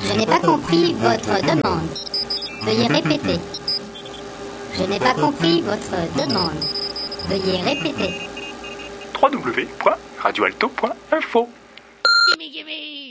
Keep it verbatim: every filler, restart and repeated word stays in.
Je n'ai pas compris votre demande. Veuillez répéter. Je n'ai pas compris votre demande. Veuillez répéter. w w w point radio alto point info